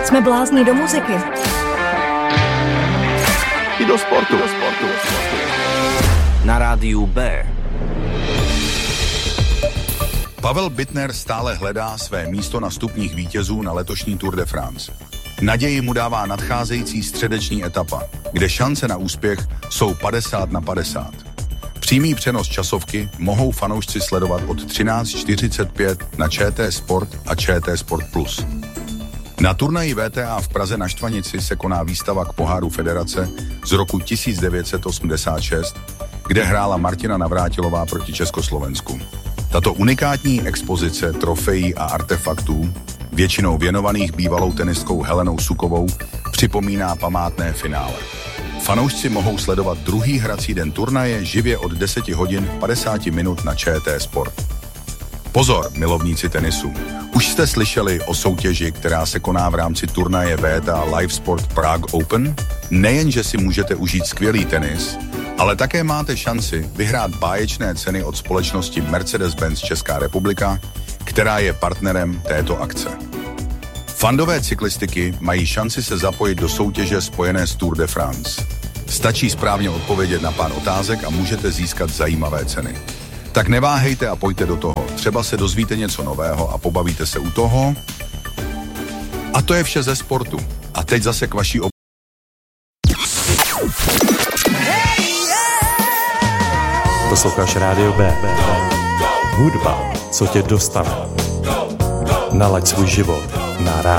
Jsme blázni do muziky. I do sportu. Na rádiu B. Pavel Bittner stále hledá své místo na stupních vítězů na letošní Tour de France. Naději mu dává nadcházející středeční etapa, kde šance na úspěch jsou 50/50. Přímý přenos časovky mohou fanoušci sledovat od 13:45 na ČT Sport a ČT Sport Plus. Na turnaji VTA v Praze na Štvanici se koná výstava k poháru Federace z roku 1986, kde hrála Martina Navrátilová proti Československu. Tato unikátní expozice trofejí a artefaktů, většinou věnovaných bývalou tenistkou Helenou Sukovou, připomíná památné finále. Fanoušci mohou sledovat druhý hrací den turnaje živě od 10 hodin 50 minut na ČT Sport. Pozor, milovníci tenisu. Už jste slyšeli o soutěži, která se koná v rámci turnaje VTA Live Sport Prague Open? Nejenže si můžete užít skvělý tenis, ale také máte šanci vyhrát báječné ceny od společnosti Mercedes-Benz Česká republika, která je partnerem této akce. Fandové cyklistiky mají šanci se zapojit do soutěže spojené s Tour de France. Stačí správně odpovědět na pár otázek a můžete získat zajímavé ceny. Tak neváhejte a pojďte do toho. Třeba se dozvíte něco nového a pobavíte se u toho. A to je vše ze sportu. A teď zase k vaší Posloucháš Rádio B. Hudba, co tě dostane. Nalaď svůj život na rádio.